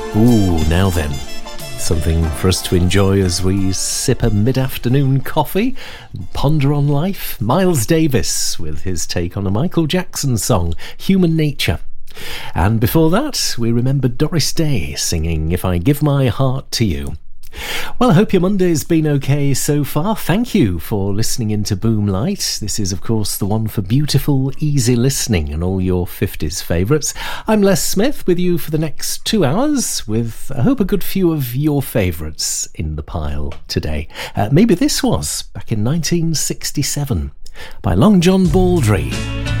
Ooh, now then. Something for us to enjoy as we sip a mid-afternoon coffee and ponder on life. Miles Davis with his take on a Michael Jackson song, Human Nature. And before that, we remembered Doris Day singing If I Give My Heart to You. Well, I hope your Monday's been okay so far. Thank you for listening into Boomlight. This is, of course, the one for beautiful, easy listening and all your 50s favourites. I'm Les Smith with you for the next 2 hours with, I hope, a good few of your favourites in the pile today. Maybe this was back in 1967 by Long John Baldry.